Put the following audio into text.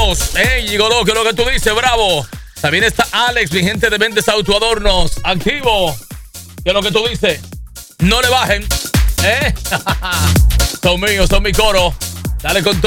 Vámonos. Gigoló, ¿qué es lo que tú dices? Bravo. También está Alex, mi gente de Vendes Autoadornos. Activo. ¿Qué es lo que tú dices? No le bajen. Son míos, son mi coro. Dale con todo.